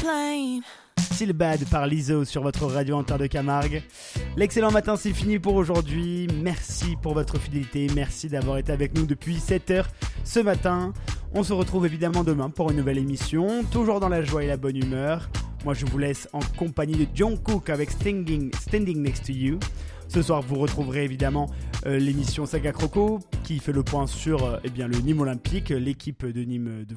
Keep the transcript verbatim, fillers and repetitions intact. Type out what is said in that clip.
plane. Still Bad par Lizzo sur votre radio en terre de Camargue. L'excellent matin, c'est fini pour aujourd'hui. Merci pour votre fidélité. Merci d'avoir été avec nous depuis sept heures ce matin. On se retrouve évidemment demain pour une nouvelle émission, toujours dans la joie et la bonne humeur. Moi, je vous laisse en compagnie de Jungkook avec Standing, Standing Next to You. Ce soir, vous retrouverez évidemment euh, l'émission Saga Croco qui fait le point sur euh, eh bien, le Nîmes Olympique, l'équipe de Nîmes de